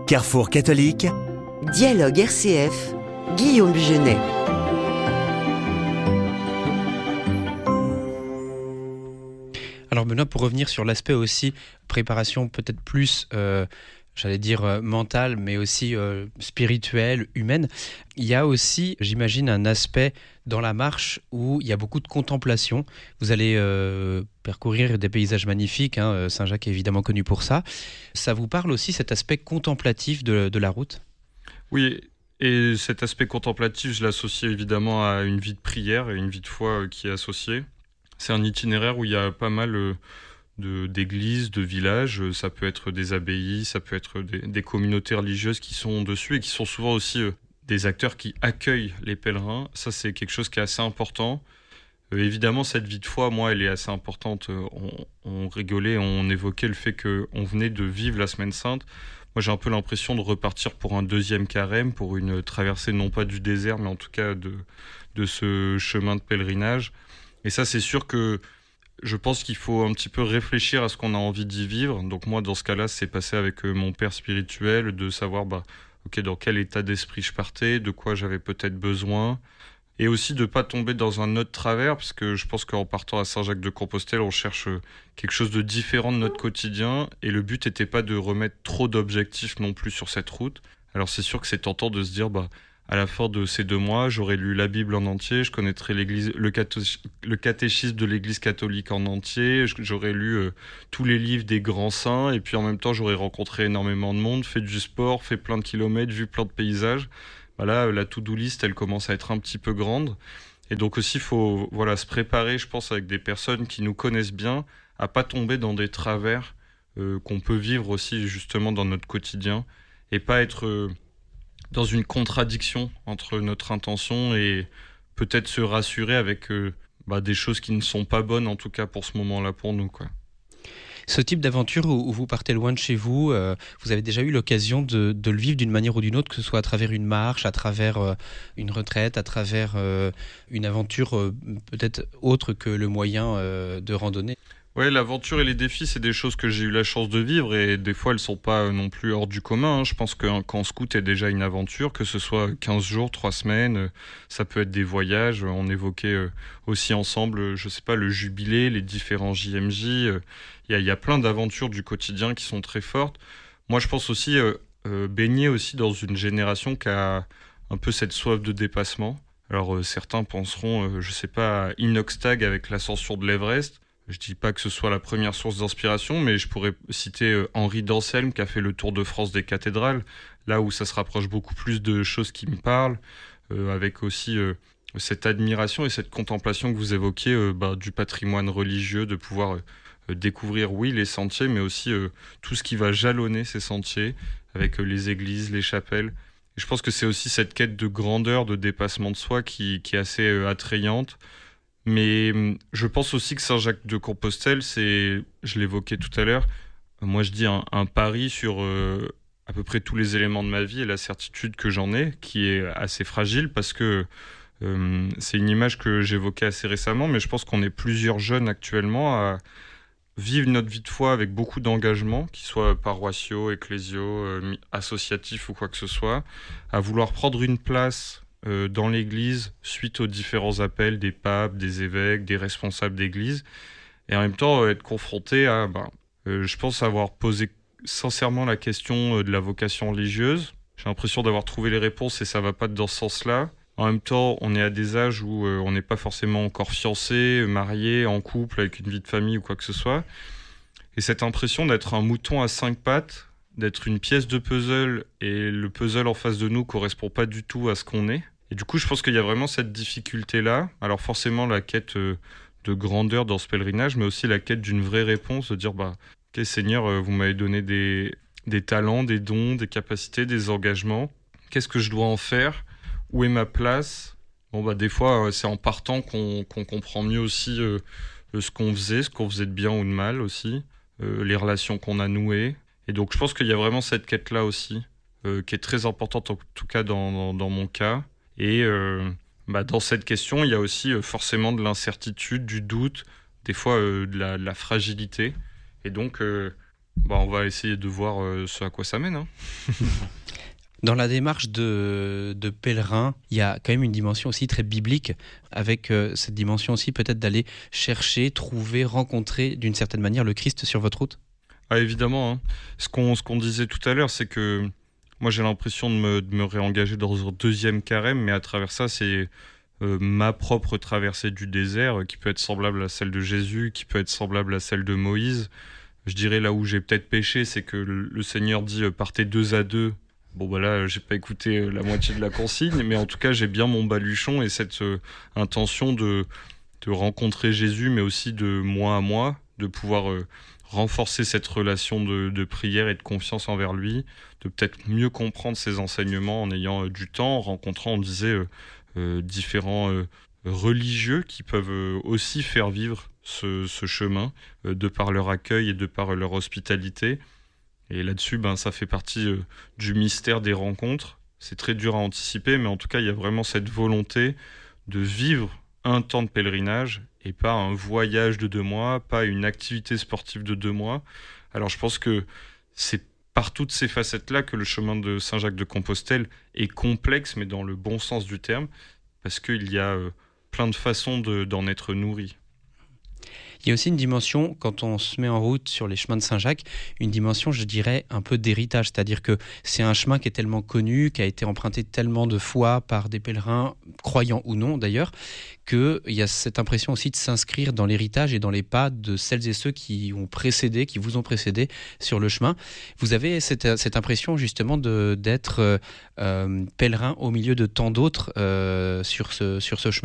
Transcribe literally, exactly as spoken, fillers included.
Carrefour catholique. Dialogue R C F, Guillaume Genet. Alors Benoît, pour revenir sur l'aspect aussi préparation peut-être plus, euh, j'allais dire euh, mentale, mais aussi euh, spirituelle, humaine, il y a aussi, j'imagine, un aspect dans la marche où il y a beaucoup de contemplation. Vous allez euh, parcourir des paysages magnifiques, hein, Saint-Jacques est évidemment connu pour ça. Ça vous parle aussi cet aspect contemplatif de, de la route ? Oui, et cet aspect contemplatif, je l'associe évidemment à une vie de prière et une vie de foi qui est associée. C'est un itinéraire où il y a pas mal de, d'églises, de villages. Ça peut être des abbayes, ça peut être des, des communautés religieuses qui sont dessus et qui sont souvent aussi euh, des acteurs qui accueillent les pèlerins. Ça, c'est quelque chose qui est assez important. Euh, évidemment, cette vie de foi, moi, elle est assez importante. On, on rigolait, on évoquait le fait qu'on venait de vivre la Semaine Sainte. Moi, j'ai un peu l'impression de repartir pour un deuxième carême, pour une traversée non pas du désert, mais en tout cas de, de ce chemin de pèlerinage. Et ça, c'est sûr que je pense qu'il faut un petit peu réfléchir à ce qu'on a envie d'y vivre. Donc moi, dans ce cas-là, c'est passé avec mon père spirituel, de savoir bah, ok, dans quel état d'esprit je partais, de quoi j'avais peut-être besoin. Et aussi de ne pas tomber dans un autre travers, parce que je pense qu'en partant à Saint-Jacques-de-Compostelle, on cherche quelque chose de différent de notre quotidien. Et le but n'était pas de remettre trop d'objectifs non plus sur cette route. Alors c'est sûr que c'est tentant de se dire... bah à la fin de ces deux mois, j'aurais lu la Bible en entier, je connaîtrais l'église, le, catho- le catéchisme de l'Église catholique en entier, j'aurais lu euh, tous les livres des grands saints, et puis en même temps, j'aurais rencontré énormément de monde, fait du sport, fait plein de kilomètres, vu plein de paysages. Voilà, la to-do list, elle commence à être un petit peu grande. Et donc aussi, il faut voilà, se préparer, je pense, avec des personnes qui nous connaissent bien, à pas tomber dans des travers euh, qu'on peut vivre aussi justement dans notre quotidien, et pas être... Euh, dans une contradiction entre notre intention et peut-être se rassurer avec euh, bah, des choses qui ne sont pas bonnes, en tout cas pour ce moment-là pour nous, quoi. Ce type d'aventure où, où vous partez loin de chez vous, euh, vous avez déjà eu l'occasion de, de le vivre d'une manière ou d'une autre, que ce soit à travers une marche, à travers euh, une retraite, à travers euh, une aventure euh, peut-être autre que le moyen euh, de randonnée. Ouais, l'aventure et les défis, c'est des choses que j'ai eu la chance de vivre et des fois, elles sont pas non plus hors du commun. Hein. Je pense qu'un camp scout est déjà une aventure, que ce soit quinze jours, trois semaines, ça peut être des voyages. On évoquait aussi ensemble, je sais pas, le jubilé, les différents J M J. Il y a, il y a plein d'aventures du quotidien qui sont très fortes. Moi, je pense aussi euh, euh, baigner aussi dans une génération qui a un peu cette soif de dépassement. Alors, euh, certains penseront, euh, je sais pas, à Inoxtag avec l'ascension de l'Everest. Je dis pas que ce soit la première source d'inspiration, mais je pourrais citer Henri d'Anselme qui a fait le Tour de France des cathédrales, là où ça se rapproche beaucoup plus de choses qui me parlent, euh, avec aussi euh, cette admiration et cette contemplation que vous évoquiez euh, bah, du patrimoine religieux, de pouvoir euh, découvrir, oui, les sentiers, mais aussi euh, tout ce qui va jalonner ces sentiers, avec euh, les églises, les chapelles. Et je pense que c'est aussi cette quête de grandeur, de dépassement de soi qui, qui est assez euh, attrayante. Mais je pense aussi que Saint-Jacques-de-Compostelle, c'est, je l'évoquais tout à l'heure, moi je dis un, un pari sur euh, à peu près tous les éléments de ma vie et la certitude que j'en ai, qui est assez fragile parce que euh, c'est une image que j'évoquais assez récemment, mais je pense qu'on est plusieurs jeunes actuellement à vivre notre vie de foi avec beaucoup d'engagement, qu'ils soient paroissiaux, ecclésiaux, euh, associatifs ou quoi que ce soit, à vouloir prendre une place Euh, dans l'Église suite aux différents appels des papes, des évêques, des responsables d'Église, et en même temps euh, être confronté à, ben, euh, je pense avoir posé sincèrement la question euh, de la vocation religieuse. J'ai l'impression d'avoir trouvé les réponses et ça va pas dans ce sens-là. En même temps, on est à des âges où euh, on n'est pas forcément encore fiancé, marié, en couple, avec une vie de famille ou quoi que ce soit. Et cette impression d'être un mouton à cinq pattes, d'être une pièce de puzzle et le puzzle en face de nous correspond pas du tout à ce qu'on est. Et du coup, je pense qu'il y a vraiment cette difficulté-là. Alors forcément, la quête euh, de grandeur dans ce pèlerinage, mais aussi la quête d'une vraie réponse, de dire, bah, ok Seigneur, euh, vous m'avez donné des, des talents, des dons, des capacités, des engagements. Qu'est-ce que je dois en faire ? Où est ma place ? Bon, bah, des fois, euh, c'est en partant qu'on, qu'on comprend mieux aussi euh, ce qu'on faisait, ce qu'on faisait de bien ou de mal aussi, euh, les relations qu'on a nouées. Et donc, je pense qu'il y a vraiment cette quête-là aussi, euh, qui est très importante, en tout cas dans, dans, dans mon cas. Et euh, bah, dans cette question, il y a aussi euh, forcément de l'incertitude, du doute, des fois euh, de, la, de la fragilité. Et donc, euh, Bah, on va essayer de voir euh, ce à quoi ça mène. Hein. Dans la démarche de, de pèlerin, il y a quand même une dimension aussi très biblique, avec euh, cette dimension aussi peut-être d'aller chercher, trouver, rencontrer d'une certaine manière le Christ sur votre route. Ah, évidemment. Hein. Ce qu'on ce qu'on disait tout à l'heure, c'est que moi j'ai l'impression de me, de me réengager dans un deuxième carême, mais à travers ça, c'est euh, ma propre traversée du désert, euh, qui peut être semblable à celle de Jésus, qui peut être semblable à celle de Moïse. Je dirais là où j'ai peut-être péché, c'est que le, le Seigneur dit euh, partez deux à deux. Bon bah là, j'ai pas écouté euh, la moitié de la consigne, mais en tout cas j'ai bien mon baluchon et cette euh, intention de, de rencontrer Jésus, mais aussi de moi à moi, de pouvoir euh, renforcer cette relation de, de prière et de confiance envers lui, de peut-être mieux comprendre ses enseignements en ayant euh, du temps, en rencontrant, on disait, euh, euh, différents euh, religieux qui peuvent euh, aussi faire vivre ce, ce chemin, euh, de par leur accueil et de par leur hospitalité. Et là-dessus, ben, ça fait partie euh, du mystère des rencontres. C'est très dur à anticiper, mais en tout cas, il y a vraiment cette volonté de vivre un temps de pèlerinage et pas un voyage de deux mois, pas une activité sportive de deux mois. Alors je pense que c'est par toutes ces facettes-là que le chemin de Saint-Jacques-de-Compostelle est complexe, mais dans le bon sens du terme, parce qu'il y a euh, plein de façons de, d'en être nourri. Il y a aussi une dimension, quand on se met en route sur les chemins de Saint-Jacques, une dimension, je dirais, un peu d'héritage. C'est-à-dire que c'est un chemin qui est tellement connu, qui a été emprunté tellement de fois par des pèlerins, croyants ou non d'ailleurs, qu'il y a cette impression aussi de s'inscrire dans l'héritage et dans les pas de celles et ceux qui ont précédé, qui vous ont précédé sur le chemin. Vous avez cette, cette impression justement de, d'être euh, pèlerin au milieu de tant d'autres euh, sur, ce, sur ce chemin ?